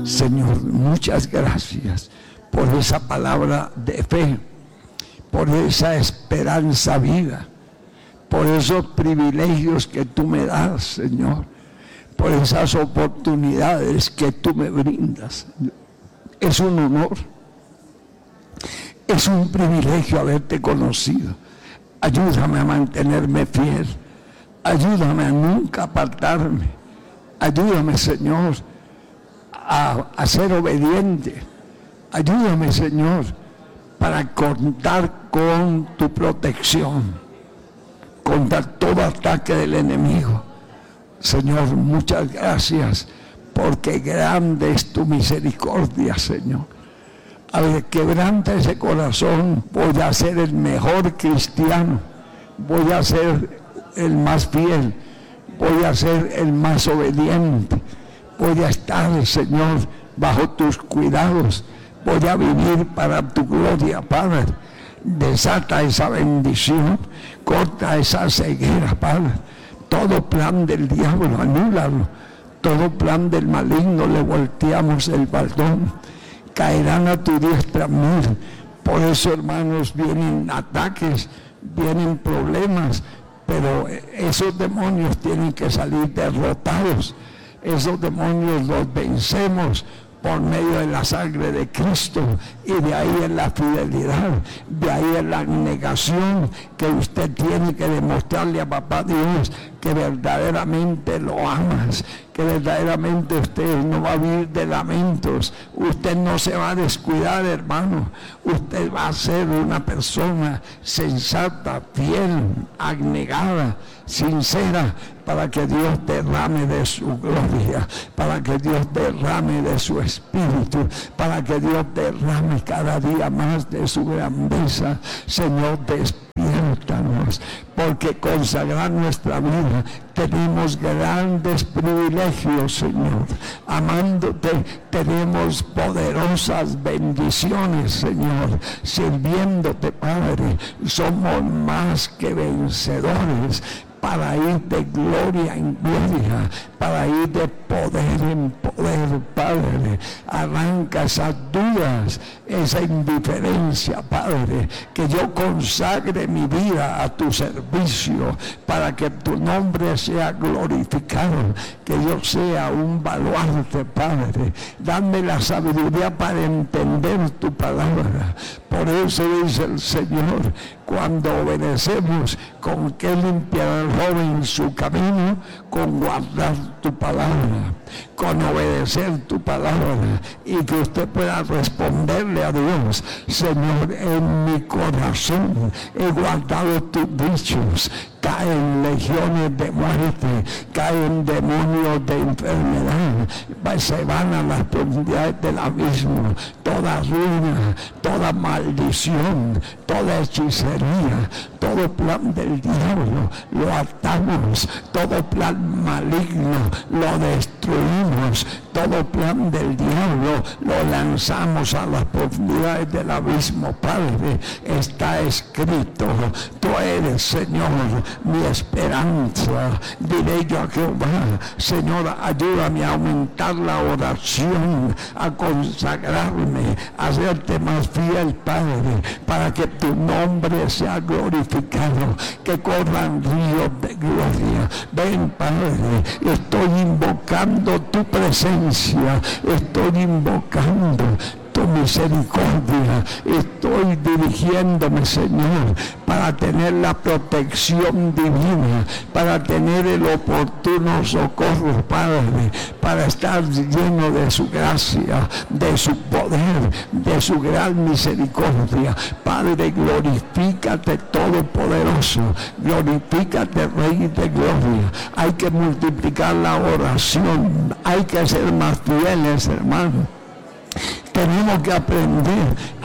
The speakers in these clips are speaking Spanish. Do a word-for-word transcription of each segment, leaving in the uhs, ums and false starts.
Señor, muchas gracias por esa palabra de fe, por esa esperanza viva, por esos privilegios que tú me das, Señor, por esas oportunidades que tú me brindas. Es un honor, es un privilegio haberte conocido. Ayúdame a mantenerme fiel, ayúdame a nunca apartarme, ayúdame, Señor, a, a ser obediente, ayúdame, Señor, para contar con tu protección contra todo ataque del enemigo. Señor, muchas gracias, porque grande es tu misericordia, Señor. A ver, quebranta ese corazón. Voy a ser el mejor cristiano, voy a ser el más fiel, voy a ser el más obediente, voy a estar, Señor, bajo tus cuidados, voy a vivir para tu gloria, Padre. Desata esa bendición, corta esa ceguera, Padre. Todo plan del diablo, anúlalo. Todo plan del maligno, le volteamos el baldón. Caerán a tu diestra mil. Por eso, hermanos, vienen ataques, vienen problemas, pero esos demonios tienen que salir derrotados. Esos demonios los vencemos por medio de la sangre de Cristo, y de ahí en la fidelidad, de ahí en la negación que usted tiene que demostrarle a papá Dios que verdaderamente lo amas, que verdaderamente usted no va a vivir de lamentos, usted no se va a descuidar, hermano, usted va a ser una persona sensata, fiel, abnegada, sincera, para que Dios derrame de su gloria, para que Dios derrame de su espíritu, para que Dios derrame cada día más de su grandeza. Señor, despiértanos, porque consagrar nuestra vida tenemos grandes privilegios, Señor. Amándote tenemos poderosas bendiciones, Señor. Sirviéndote, Padre, somos más que vencedores, para ir de gloria en gloria, para ir de poder en poder, Padre. Arranca esas dudas, esa indiferencia, Padre, que yo consagre mi vida a tu servicio, para que tu nombre sea glorificado, que yo sea un baluarte, Padre. Dame la sabiduría para entender tu palabra. Por eso dice el Señor, cuando obedecemos, ¿con qué limpiará el joven su camino? Con guardar tu palabra, con obedecer tu palabra, y que usted pueda responderle a Dios: Señor, en mi corazón he guardado tus dichos. Caen legiones de muerte, caen demonios de enfermedad, se van a las profundidades del abismo. Toda ruina, toda maldición, toda hechicería, todo plan del diablo lo atamos, todo plan maligno lo destruimos, todo plan del diablo lo lanzamos a las profundidades del abismo. Padre, está escrito: tú eres, Señor, mi esperanza. Diré yo a Jehová: Señor, ayúdame a aumentar la oración, a consagrarme, a hacerte más fiel, Padre, para que tu nombre sea glorificado, que corran ríos de gloria. Ven, Padre, estoy invocando tu presencia, estoy invocando tu misericordia, estoy dirigiéndome, Señor, para tener la protección divina, para tener el oportuno socorro, Padre, para estar lleno de su gracia, de su poder, de su gran misericordia. Padre, glorifícate Todopoderoso, glorifícate Rey de Gloria. Hay que multiplicar la oración, hay que ser más fieles, hermano. Tenemos que aprender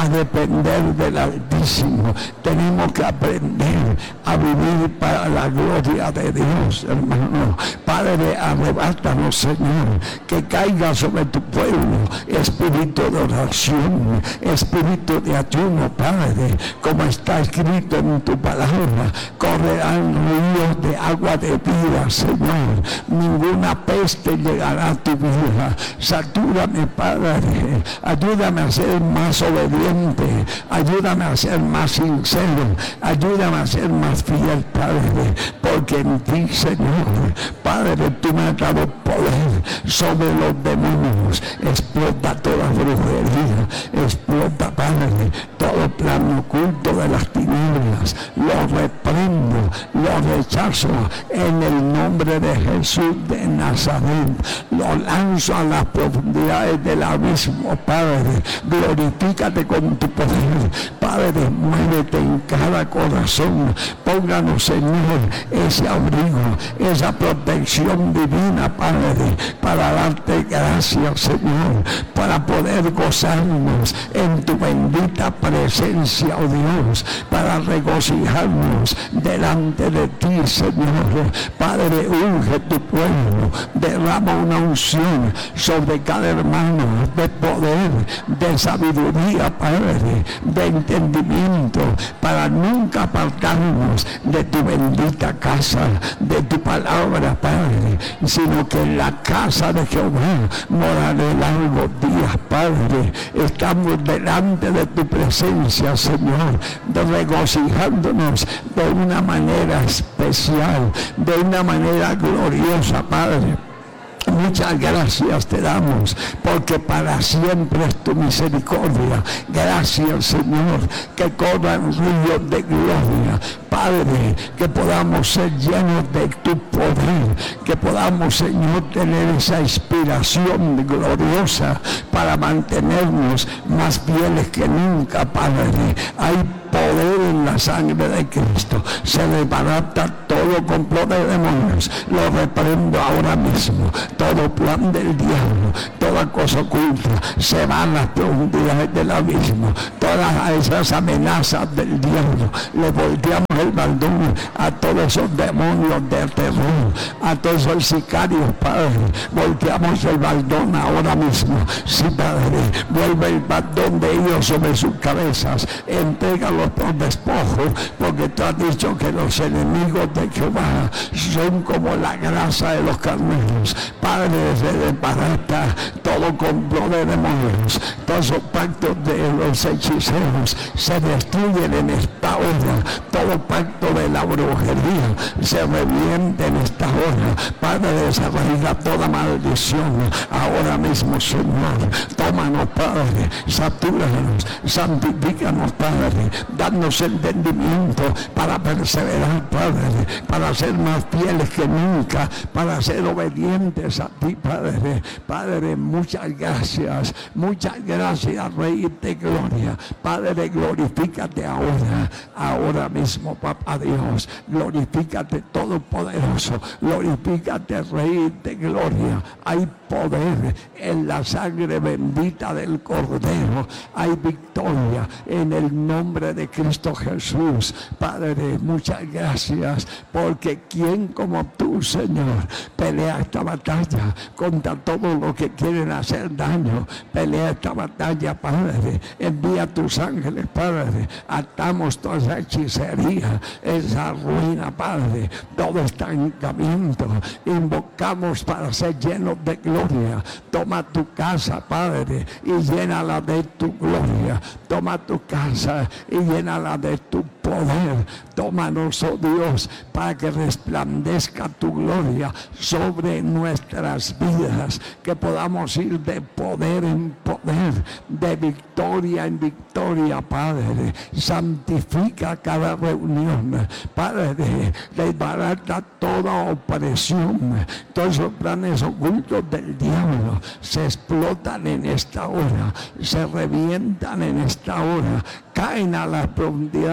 a depender del Altísimo. Tenemos que aprender a vivir para la gloria de Dios, hermano. Padre, arrebátanos, Señor, que caiga sobre tu pueblo espíritu de oración, espíritu de ayuno, Padre, como está escrito en tu palabra. Correrán ríos de agua de vida, Señor. Ninguna peste llegará a tu vida. Satúrame, Padre. Ayúdame a ser más obediente. Ayúdame a ser más sincero. Ayúdame a ser más fiel, Padre. Porque en ti, Señor, Padre, tú me has dado poder sobre los demonios. Explota toda brujería. Explota, Padre, todo plan oculto de las tinieblas. Lo reprendo, lo rechazo en el nombre de Jesús de Nazaret. Lo lanzo a las profundidades del abismo, Padre. Glorifícate con tu poder, Padre. Muévete en cada corazón. Pónganos, Señor, ese abrigo, esa protección divina, Padre, para darte gracias, Señor, para poder gozarnos en tu bendita presencia, oh Dios, para regocijarnos delante de ti, Señor. Padre, unge tu pueblo, derrama una unción sobre cada hermano de poder, de sabiduría, Padre, de entendimiento, para nunca apartarnos de tu bendita casa, de tu palabra, Padre, sino que en la casa de Jehová moraré largos días, Padre. Estamos delante de tu presencia, Señor, de regocijándonos de una manera especial, de una manera gloriosa, Padre. Muchas gracias te damos, porque para siempre es tu misericordia. Gracias, Señor, que corran ríos de gloria. Padre, que podamos ser llenos de tu poder, que podamos, Señor, tener esa inspiración gloriosa para mantenernos más fieles que nunca, Padre. Hay poder en la sangre de Cristo. Se desbarata todo complot de demonios. Lo reprendo ahora mismo. Todo plan del diablo, toda cosa oculta, se van a las profundidades del abismo. Todas esas amenazas del diablo, le volteamos el baldón a todos esos demonios de terror, a todos esos sicarios, Padre. Volteamos el baldón ahora mismo. Sí, Padre, vuelve el baldón de ellos sobre sus cabezas. Entrégalo por despojo, porque tú has dicho que los enemigos de Jehová son como la grasa de los carneros. Padre, se desbarata todo complot de demonios, todos los pactos de los hechiceros se destruyen en esta hora. Todo pacto de la brujería se reviente en esta hora. Padre, desarraiga toda maldición ahora mismo, Señor. Tómanos, Padre, satúranos, santifícanos, Padre. Danos entendimiento para perseverar, Padre, para ser más fieles que nunca, para ser obedientes a ti, Padre. Padre, muchas gracias, muchas gracias, Rey de gloria. Padre, glorifícate ahora, ahora mismo, Papá Dios. Glorifícate Todopoderoso, glorifícate, Rey de gloria. Hay poder en la sangre bendita del Cordero. Hay victoria en el nombre de Cristo Jesús. Padre, muchas gracias, porque ¿quién como tú, Señor, pelea esta batalla contra todos los que quieren hacer daño? Pelea esta batalla, Padre. Envía tus ángeles, Padre. Atamos toda esa hechicería, esa ruina, Padre, todo estancamiento. Invocamos para ser llenos de gloria. Toma tu casa, Padre, y llénala de tu gloria. Toma tu casa y llénala de tu poder. Tómanos, oh Dios, para que resplandezca tu gloria sobre nuestras vidas, que podamos ir de poder en poder, de victoria en victoria, Padre. Santifica cada reunión, Padre. Desbarata toda opresión. Todos los planes ocultos del diablo se explotan en esta hora, se revientan en esta hora, caen a las profundidades del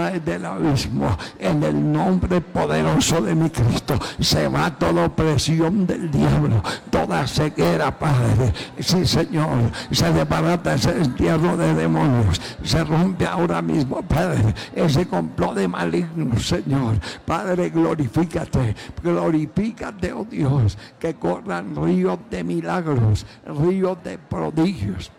abismo. En el nombre poderoso de mi Cristo, se va toda opresión del diablo, toda ceguera, Padre. Sí, Señor, se desbarata ese entierro de demonios, se rompe ahora mismo, Padre, ese complot de malignos, Señor. Padre, glorifícate, glorifícate, oh Dios, que corran ríos de milagros, ríos de prodigios,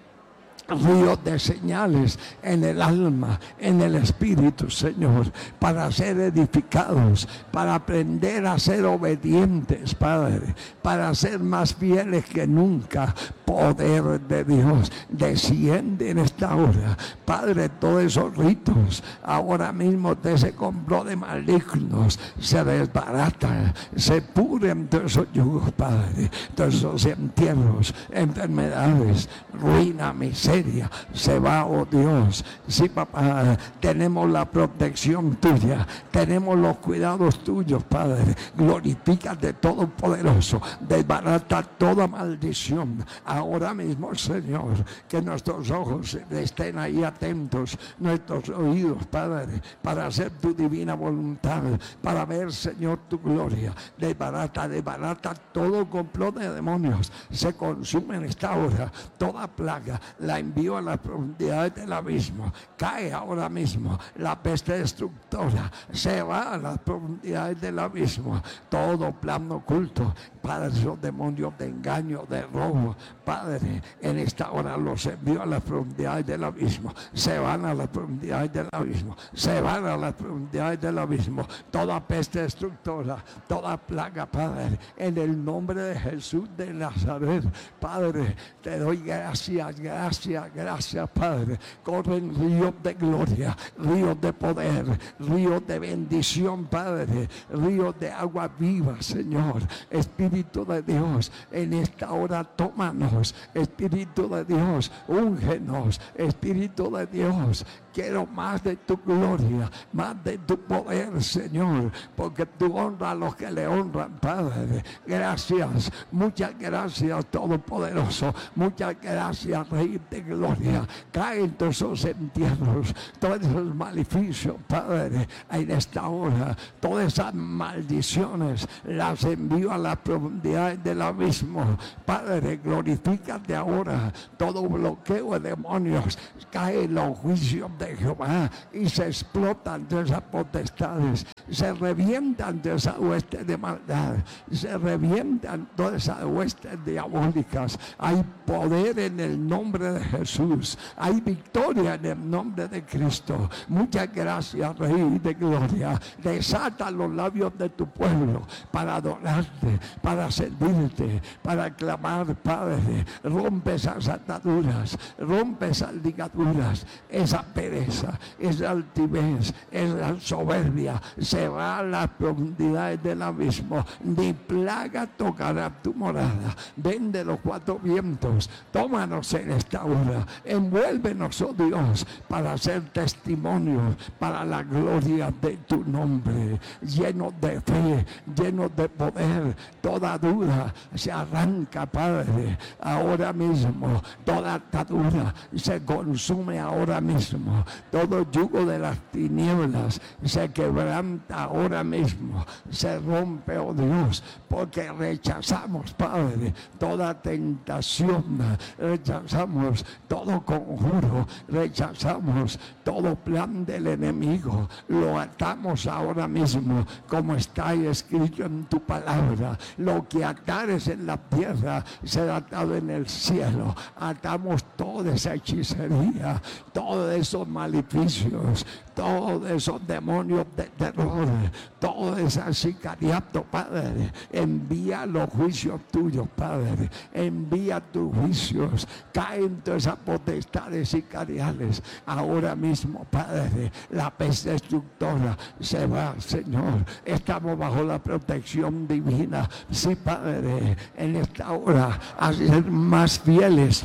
ríos de señales en el alma, en el espíritu, Señor, para ser edificados, para aprender a ser obedientes, Padre, para ser más fieles que nunca. Poder de Dios desciende en esta hora, Padre. Todos esos ritos ahora mismo de ese complot de malignos se desbaratan, se pudren todos esos yugos, Padre, todos esos entierros, enfermedades, ruina, miseria, se va, oh Dios. Sí, papá, tenemos la protección tuya, tenemos los cuidados tuyos, Padre. Glorifícate, Todopoderoso, desbarata toda maldición ahora mismo, Señor. Que nuestros ojos estén ahí atentos, nuestros oídos, Padre, para hacer tu divina voluntad, para ver, Señor, tu gloria. Desbarata, desbarata todo complot de demonios, se consume en esta hora toda plaga, la envío a las profundidades del abismo. Cae ahora mismo la peste destructora, se va a las profundidades del abismo. Todo plan oculto, Padre, esos demonios de engaño, de robo, Padre, en esta hora los envío a las profundidades del abismo. Se van a las profundidades del abismo, se van a las profundidades del abismo. Toda peste destructora, toda plaga, Padre, en el nombre de Jesús de Nazaret, Padre, te doy gracias, gracias, gracias, Padre. Corren ríos de gloria, ríos de poder, ríos de bendición, Padre, ríos de agua viva, Señor. Espíritu de Dios, en esta hora tómanos. Espíritu de Dios, úngenos. Espíritu de Dios, quiero más de tu gloria, más de tu poder, Señor, porque tú honras a los que le honran, Padre. Gracias, muchas gracias, Todopoderoso. Muchas gracias, Rey de gloria. Caen todos esos entierros, todos esos maleficios, Padre, en esta hora. Todas esas maldiciones las envío a las profundidades del abismo. Padre, glorifícate ahora. Todo bloqueo de demonios cae en los juicios de Jehová y se explotan de esas potestades, se revientan de esas huestes de maldad, se revientan todas esas huestes diabólicas. Hay poder en el nombre de Jesús, hay victoria en el nombre de Cristo. Muchas gracias, Rey de gloria. Desata los labios de tu pueblo para adorarte, para servirte, para clamar, Padre. Rompe esas ataduras, rompe esas ligaduras, esa pereza, esa altivez, esa soberbia. Se va a las profundidades del abismo. Ni plaga tocará tu morada. Ven de los cuatro vientos, tómanos en esta hora, envuélvenos, oh Dios, para ser testimonios para la gloria de tu nombre. Llenos de fe, llenos de poder, toda duda se arranca, Padre, ahora mismo. Toda atadura se consume ahora mismo. Todo yugo de las tinieblas se quebranta ahora mismo, se rompe, oh Dios, porque rechazamos, Padre, toda tentación, rechazamos todo conjuro, rechazamos todo plan del enemigo. Lo atamos ahora mismo, como está escrito en tu palabra. Lo que atares en la tierra será atado en el cielo. Atamos toda esa hechicería, todos esos maleficios, todos esos demonios de terror, todo ese sicariato, Padre. Envía los juicios tuyos, Padre. Envía tus juicios. Caen todas esas potestades sicariales ahora mismo, Padre. La peste destructora se va, Señor. Estamos bajo la protección divina. Sí, Padre, en esta hora a ser más fieles,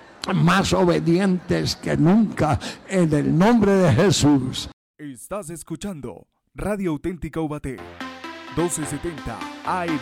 más obedientes que nunca, en el nombre de Jesús. Estás escuchando Radio Auténtica Ubaté, doce setenta A M.